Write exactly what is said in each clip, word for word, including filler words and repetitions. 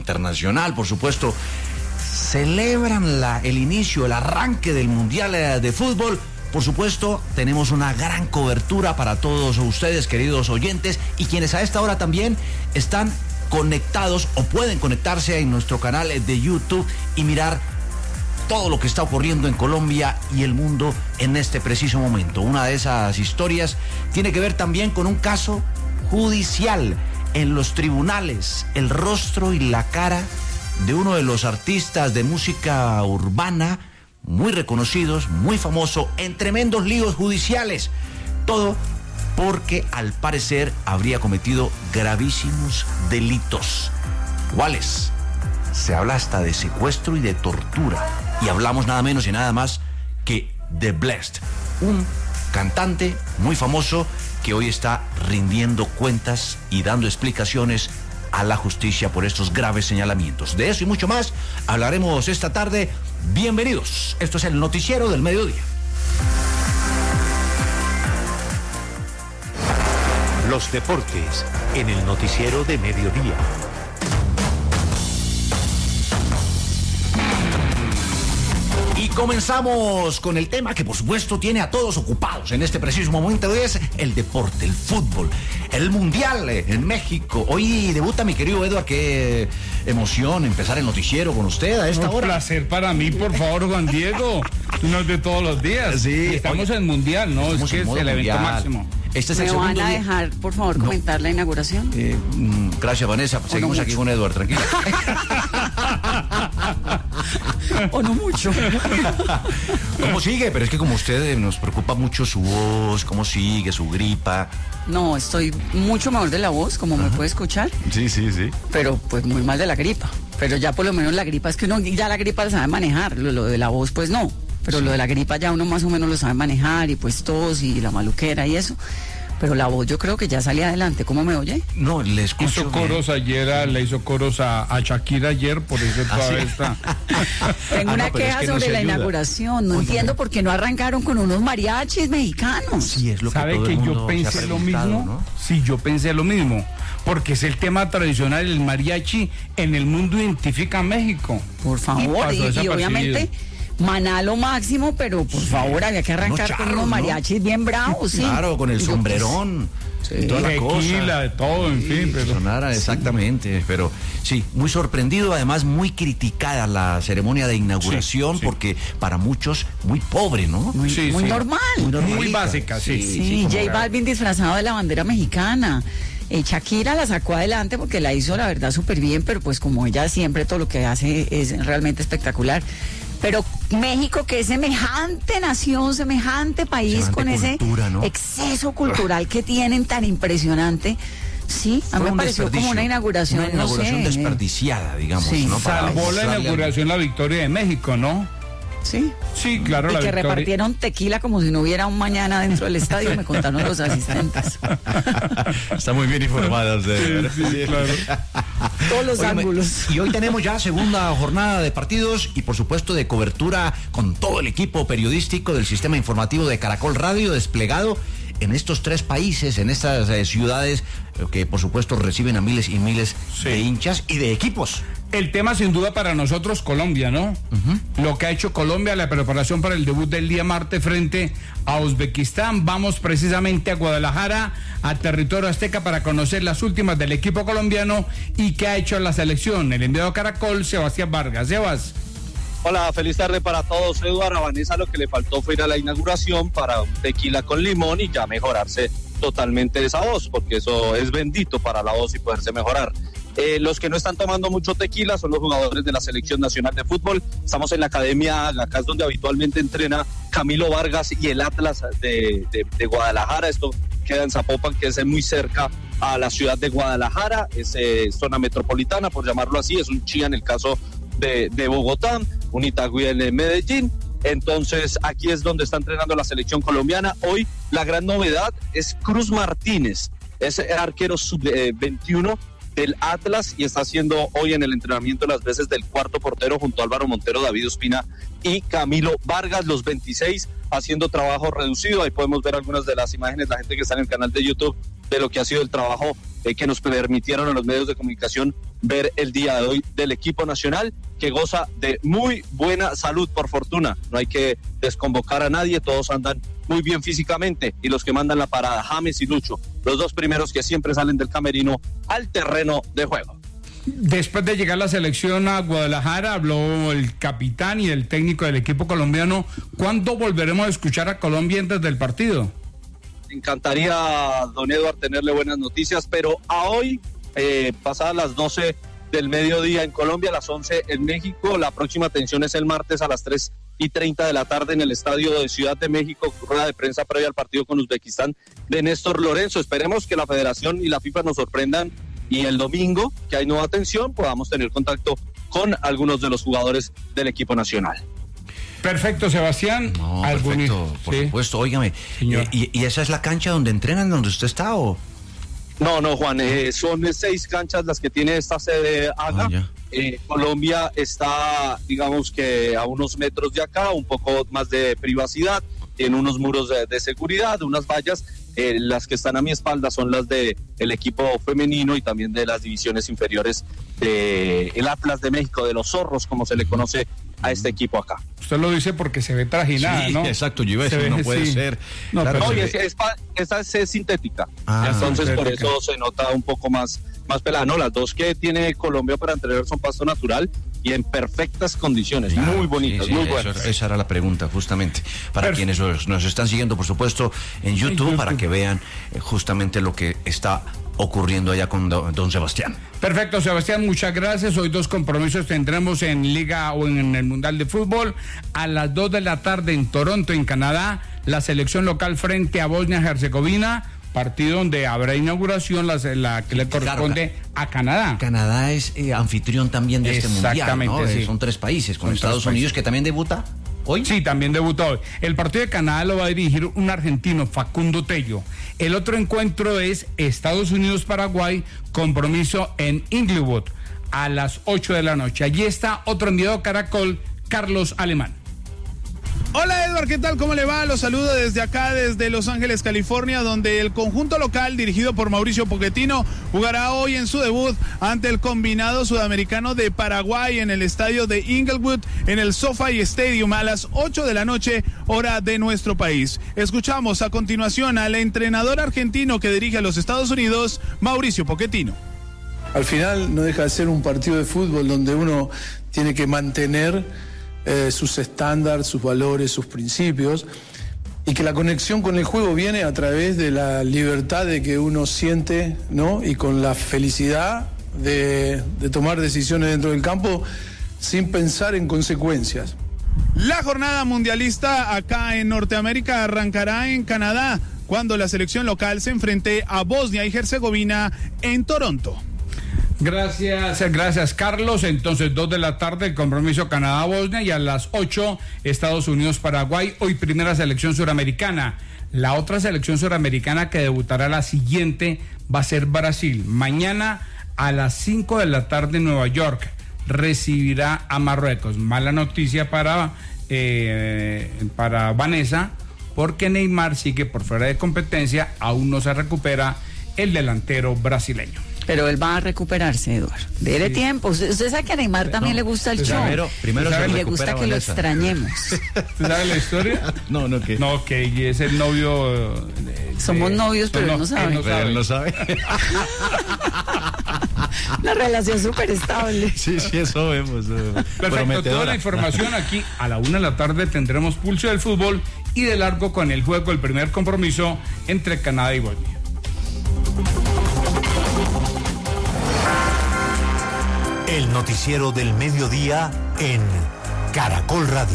internacional, por supuesto, celebran la, el inicio, el arranque del Mundial de Fútbol. Por supuesto, tenemos una gran cobertura para todos ustedes, queridos oyentes, y quienes a esta hora también están conectados o pueden conectarse en nuestro canal de YouTube y mirar todo lo que está ocurriendo en Colombia y el mundo en este preciso momento. Una de esas historias tiene que ver también con un caso judicial. En los tribunales, el rostro y la cara de uno de los artistas de música urbana muy reconocidos, muy famoso, en tremendos líos judiciales. Todo porque al parecer habría cometido gravísimos delitos. ¿Cuáles? Se habla hasta de secuestro y de tortura. Y hablamos nada menos y nada más que de Blessd, un cantante muy famoso que hoy está rindiendo cuentas y dando explicaciones a la justicia por estos graves señalamientos. De eso y mucho más hablaremos esta tarde. Bienvenidos. Esto es el Noticiero del Mediodía. Los deportes en el Noticiero de Mediodía. Y comenzamos con el tema que por supuesto tiene a todos ocupados en este preciso momento, es el deporte, el fútbol, el Mundial en México. Hoy debuta mi querido Eduardo, qué emoción empezar el noticiero con usted a esta Un hora. Un placer para mí, por favor, Juan Diego. No es de todos los días. Sí, estamos oye, en Mundial, ¿no? Es que es el evento máximo. Este es ¿Me el van segundo a día. dejar, por favor, No. comentar la inauguración? Eh, mm, gracias, Vanessa. Seguimos no aquí mucho. con Eduardo, tranquilo. ¿O no mucho? ¿Cómo sigue? Pero es que como usted eh, nos preocupa mucho su voz, cómo sigue, su gripa. No, estoy mucho mejor de la voz, como me puede escuchar, Sí, sí, sí. pero pues muy mal de la gripa. Pero ya por lo menos la gripa, es que uno ya la gripa la sabe manejar, lo, lo de la voz pues no. Pero Sí. lo de la gripa ya uno más o menos lo sabe manejar y pues tos y la maluquera y eso. Pero la voz yo creo que ya salía adelante. ¿Cómo me oye? No, le escucho Hizo bien. coros ayer, a- le hizo coros a, a Shakira ayer, por eso todavía sí? está. Tengo Ah, una no, pero es queja que no sobre se la ayuda. inauguración. No Oiga. entiendo por qué no arrancaron con unos mariachis mexicanos. Sí, es lo que ¿Sabe todo el que mundo yo se ha pensé lo preguntado, mismo? ¿no? Sí, yo pensé lo mismo. Porque es el tema tradicional, el mariachi en el mundo identifica a México. Por favor, pasó y, y desapercibido. obviamente Maná lo máximo, pero por favor había que arrancar Unos con charros, unos ¿no? mariachis bien bravos, sí. Claro, con el Yo, sombrerón. y toda la Tequila, cosa. de todo, en Sí, fin, que pero... sonara exactamente, pero sí, muy sorprendido, además muy criticada la ceremonia de inauguración, Sí, sí. porque para muchos muy pobre, ¿no? muy, Sí, muy sí. normal. Muy normalita. Muy básica, sí. Sí, como- J Balvin disfrazado de la bandera mexicana. Eh, Shakira la sacó adelante porque la hizo la verdad súper bien, pero pues como ella siempre todo lo que hace es realmente espectacular. Pero México, que es semejante nación, semejante país, Semejante con ese cultura, ¿no? exceso cultural que tienen tan impresionante, sí, a mí Fue me un pareció como desperdicio, una inauguración, una inauguración no sé, desperdiciada, digamos, Sí. ¿no? Para Salvó la mostrarle al- inauguración la victoria de México, ¿no? sí. Sí, claro, Y la que victoria. repartieron tequila como si no hubiera un mañana dentro del estadio, me contaron los asistentes. Está muy bien informada usted. Sí, sí, claro. Todos los Óigame, ángulos. y hoy tenemos ya segunda jornada de partidos y por supuesto de cobertura con todo el equipo periodístico del sistema informativo de Caracol Radio desplegado en estos tres países, en estas eh, ciudades eh, que por supuesto reciben a miles y miles Sí. de hinchas y de equipos. El tema sin duda para nosotros, Colombia, ¿no? Lo que ha hecho Colombia, la preparación para el debut del día martes frente a Uzbekistán. Vamos precisamente a Guadalajara, a territorio azteca, para conocer las últimas del equipo colombiano y qué ha hecho la selección. El enviado Caracol, Sebastián Vargas. Sebas. Hola, feliz tarde para todos. Eduardo, a Vanessa lo que le faltó fue ir a la inauguración para un tequila con limón y ya mejorarse totalmente esa voz, porque eso es bendito para la voz y poderse mejorar. Eh, los que no están tomando mucho tequila son los jugadores de la Selección Nacional de Fútbol. Estamos en la Academia, acá es donde habitualmente entrena Camilo Vargas y el Atlas de, de, de Guadalajara. Esto queda en Zapopan, que es muy cerca a la ciudad de Guadalajara, es eh, zona metropolitana, por llamarlo así, es un Chía en el caso de, de Bogotá, un Itagüí en Medellín. Entonces aquí es donde está entrenando la selección colombiana. Hoy la gran novedad es Cruz Martínez, es arquero sub veintiuno del Atlas y está haciendo hoy en el entrenamiento las veces del cuarto portero junto a Álvaro Montero, David Ospina y Camilo Vargas, los veintiséis haciendo trabajo reducido. Ahí podemos ver algunas de las imágenes, la gente que está en el canal de YouTube, de lo que ha sido el trabajo eh, que nos permitieron a los medios de comunicación ver el día de hoy del equipo nacional, que goza de muy buena salud, por fortuna. No hay que desconvocar a nadie, todos andan muy bien físicamente, y los que mandan la parada, James y Lucho, los dos primeros que siempre salen del camerino al terreno de juego. Después de llegar la selección a Guadalajara, habló el capitán y el técnico del equipo colombiano. ¿Cuándo volveremos a escuchar a Colombia antes del partido? Me encantaría, don Eduardo, tenerle buenas noticias, pero a hoy, eh, pasadas las doce del mediodía en Colombia, a las once en México, la próxima atención es el martes a las tres y treinta de la tarde en el estadio de Ciudad de México, rueda de prensa previa al partido con Uzbekistán de Néstor Lorenzo. Esperemos que la Federación y la FIFA nos sorprendan y el domingo, que hay nueva atención, podamos tener contacto con algunos de los jugadores del equipo nacional. Perfecto, Sebastián. No, perfecto, por sí. supuesto. Óigame, eh, y, ¿y esa es la cancha donde entrenan, donde usted está, o...? No, no, Juan, eh, son seis canchas las que tiene esta sede A G A. Ah, eh, Colombia está, digamos que a unos metros de acá, un poco más de privacidad, tiene unos muros de, de seguridad, unas vallas. Eh, las que están a mi espalda son las de el equipo femenino y también de las divisiones inferiores de el Atlas de México, de los Zorros, como se le conoce a este equipo acá. Usted lo dice porque se ve trajinada, sí, ¿no? Exacto, yo iba a decir, no puede sí. ser. No, claro, no, es, es, esa es, es sintética, ah, entonces sintética. Por eso se nota un poco más, más pelada. No, las dos que tiene Colombia para entrenar son pasto natural y en perfectas condiciones, ah, muy bonitas, sí, sí, muy buenas. Eso, esa era la pregunta, justamente, para Perfecto. quienes nos, nos están siguiendo, por supuesto, en YouTube, en YouTube, para que vean eh, justamente lo que está ocurriendo allá con don, don Sebastián. Perfecto, Sebastián, muchas gracias. Hoy dos compromisos tendremos en Liga o en el Mundial de Fútbol. A las dos de la tarde en Toronto, en Canadá, la selección local frente a Bosnia-Herzegovina, partido donde habrá inauguración, la, la que le corresponde claro, a Canadá. Canadá es eh, anfitrión también de este mundial, ¿no? Sí. Son tres países, con Son Estados Unidos, países. que también debuta hoy. Sí, también debuta hoy. El partido de Canadá lo va a dirigir un argentino, Facundo Tello. El otro encuentro es Estados Unidos-Paraguay, compromiso en Inglewood, a las ocho de la noche. Allí está otro enviado Caracol, Carlos Alemán. Hola Edward, ¿qué tal? ¿Cómo le va? Los saludo desde acá, desde Los Ángeles, California, donde el conjunto local dirigido por Mauricio Pochettino jugará hoy en su debut ante el combinado sudamericano de Paraguay en el estadio de Inglewood, en el SoFi Stadium, a las ocho de la noche, hora de nuestro país. Escuchamos a continuación al entrenador argentino que dirige a los Estados Unidos, Mauricio Pochettino. Al final no deja de ser un partido de fútbol donde uno tiene que mantener Eh, sus estándares, sus valores, sus principios, y que la conexión con el juego viene a través de la libertad de que uno siente, ¿no? Y con la felicidad de, de tomar decisiones dentro del campo sin pensar en consecuencias. La jornada mundialista acá en Norteamérica arrancará en Canadá, cuando la selección local se enfrente a Bosnia y Herzegovina en Toronto. Gracias, gracias Carlos. Entonces, dos de la tarde el compromiso Canadá-Bosnia y a las ocho Estados Unidos-Paraguay. Hoy primera selección suramericana. La otra selección suramericana que debutará la siguiente va a ser Brasil. Mañana a las cinco de la tarde en Nueva York recibirá a Marruecos. Mala noticia para, eh, para Vanessa, porque Neymar sigue por fuera de competencia, aún no se recupera el delantero brasileño. Pero él va a recuperarse, Eduardo. Dele sí. tiempo. Usted, usted sabe que a Neymar también no, le gusta el show. Primero, primero se y le gusta que Vanessa. Lo extrañemos. ¿Usted sabe la historia? No, no, que. No, que es el novio. De, Somos de, novios, pero no, él no sabe. Él no sabe. Él no sabe. Una relación súper estable. Sí, sí, eso vemos. Uh, Perfecto, toda la información aquí a la una de la tarde tendremos pulso del fútbol y de largo con el juego, el primer compromiso entre Canadá y Bosnia. El noticiero del mediodía en Caracol Radio.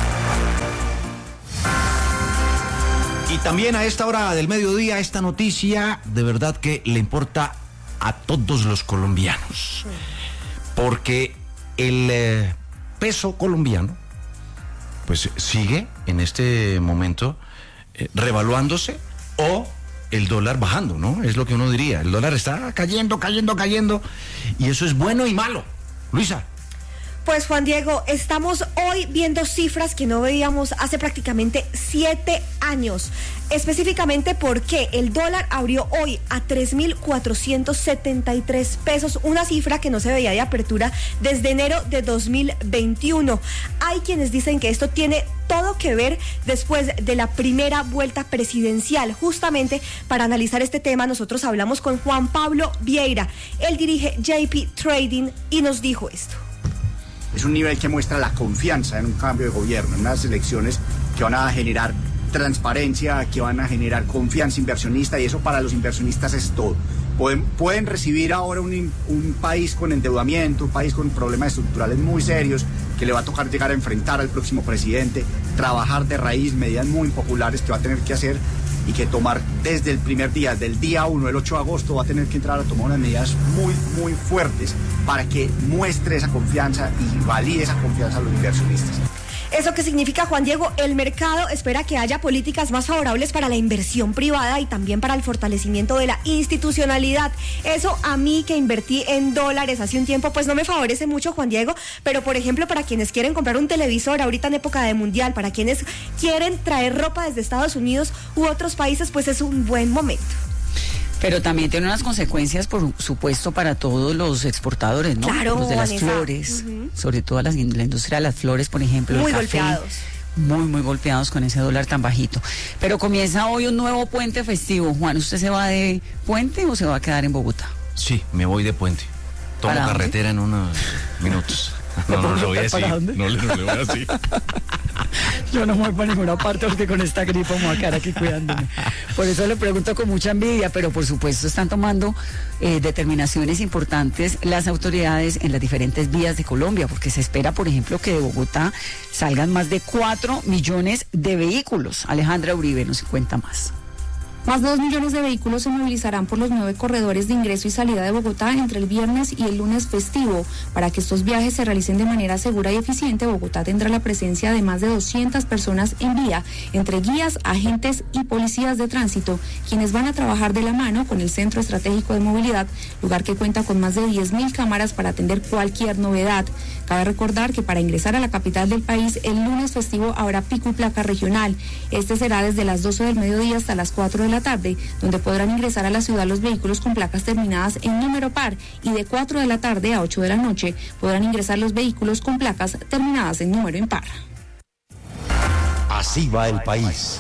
Y también a esta hora del mediodía, esta noticia de verdad que le importa a todos los colombianos. Porque el eh, peso colombiano pues sigue en este momento eh, revaluándose, o el dólar bajando, ¿no? Es lo que uno diría. El dólar está cayendo, cayendo, cayendo, y eso es bueno y malo. Luisa. Pues Juan Diego, estamos hoy viendo cifras que no veíamos hace prácticamente siete años. Específicamente porque el dólar abrió hoy a tres mil cuatrocientos setenta y tres pesos, una cifra que no se veía de apertura desde enero de dos mil veintiuno. Hay quienes dicen que esto tiene todo que ver después de la primera vuelta presidencial. Justamente para analizar este tema nosotros hablamos con Juan Pablo Vieira. Él dirige J P Trading y nos dijo esto. Es un nivel que muestra la confianza en un cambio de gobierno, en unas elecciones que van a generar transparencia, que van a generar confianza inversionista, y eso para los inversionistas es todo. Pueden, pueden recibir ahora un, un país con endeudamiento, un país con problemas estructurales muy serios, que le va a tocar llegar a enfrentar al próximo presidente, trabajar de raíz, medidas muy impopulares que va a tener que hacer y que tomar desde el primer día, del día uno, el ocho de agosto, va a tener que entrar a tomar unas medidas muy, muy fuertes para que muestre esa confianza y valide esa confianza a los inversionistas. ¿Eso qué significa, Juan Diego? El mercado espera que haya políticas más favorables para la inversión privada y también para el fortalecimiento de la institucionalidad. Eso a mí, que invertí en dólares hace un tiempo, pues no me favorece mucho, Juan Diego, pero por ejemplo para quienes quieren comprar un televisor ahorita en época de mundial, para quienes quieren traer ropa desde Estados Unidos u otros países, pues es un buen momento. Pero también tiene unas consecuencias, por supuesto, para todos los exportadores, ¿no? Claro, los de las Vanessa. flores, Uh-huh. sobre todo las, la industria de las flores, por ejemplo. Muy el café, golpeados. Muy, muy golpeados con ese dólar tan bajito. Pero comienza hoy un nuevo puente festivo. Juan, ¿usted se va de puente o se va a quedar en Bogotá? Sí, me voy de puente. Tomo ¿Para dónde? carretera en unos minutos. No, no, no lo voy a decir. ¿Para dónde? No, no le voy a decir. Yo no me voy para ninguna parte porque con esta gripa me voy a quedar aquí cuidándome. Por eso le pregunto con mucha envidia, pero por supuesto están tomando eh, determinaciones importantes las autoridades en las diferentes vías de Colombia, porque se espera, por ejemplo, que de Bogotá salgan más de cuatro millones de vehículos. Alejandra Uribe nos cuenta más. Más de dos millones de vehículos se movilizarán por los nueve corredores de ingreso y salida de Bogotá entre el viernes y el lunes festivo. Para que estos viajes se realicen de manera segura y eficiente, Bogotá tendrá la presencia de más de doscientas personas en vía, entre guías, agentes y policías de tránsito, quienes van a trabajar de la mano con el Centro Estratégico de Movilidad, lugar que cuenta con más de diez mil cámaras para atender cualquier novedad. Cabe recordar que para ingresar a la capital del país, el lunes festivo habrá pico y placa regional. Este será desde las doce del mediodía hasta las cuatro de la tarde, donde podrán ingresar a la ciudad los vehículos con placas terminadas en número par, y de cuatro de la tarde a ocho de la noche podrán ingresar los vehículos con placas terminadas en número impar. Así va el país.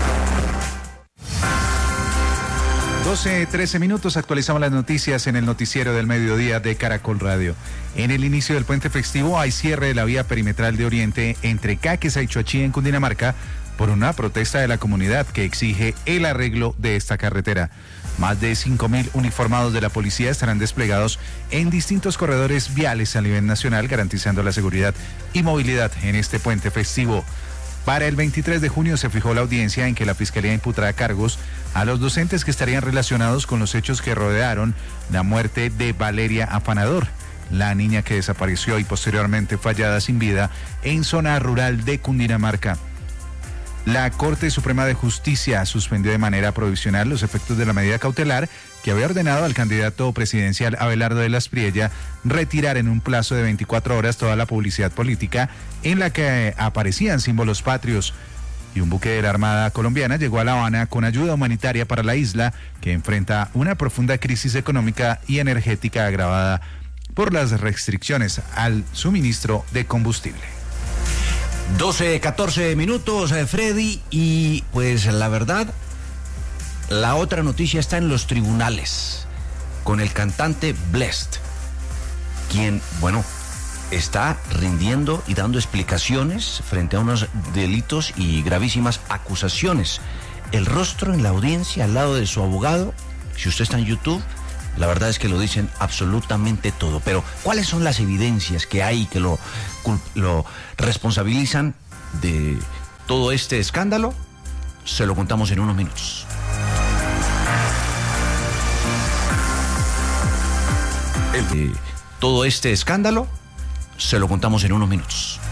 doce, trece minutos, actualizamos las noticias en el noticiero del mediodía de Caracol Radio. En el inicio del puente festivo hay cierre de la vía perimetral de Oriente entre Caquesa y Choachí en Cundinamarca por una protesta de la comunidad que exige el arreglo de esta carretera. Más de cinco mil uniformados de la policía estarán desplegados en distintos corredores viales a nivel nacional, garantizando la seguridad y movilidad en este puente festivo. Para el veintitrés de junio se fijó la audiencia en que la Fiscalía imputará cargos a los docentes que estarían relacionados con los hechos que rodearon la muerte de Valeria Afanador, la niña que desapareció y posteriormente fue hallada sin vida en zona rural de Cundinamarca. La Corte Suprema de Justicia suspendió de manera provisional los efectos de la medida cautelar que había ordenado al candidato presidencial Abelardo de las Priella retirar en un plazo de veinticuatro horas toda la publicidad política en la que aparecían símbolos patrios. Y un buque de la Armada colombiana llegó a La Habana con ayuda humanitaria para la isla, que enfrenta una profunda crisis económica y energética agravada por las restricciones al suministro de combustible. doce, catorce minutos, eh, Freddy, y pues la verdad, la otra noticia está en los tribunales, con el cantante Blessd, quien, bueno, está rindiendo y dando explicaciones frente a unos delitos y gravísimas acusaciones. El rostro en la audiencia al lado de su abogado, si usted está en YouTube, la verdad es que lo dicen absolutamente todo. Pero, ¿cuáles son las evidencias que hay que lo, lo responsabilizan de todo este escándalo? Se lo contamos en unos minutos. El de todo este escándalo se lo contamos en unos minutos.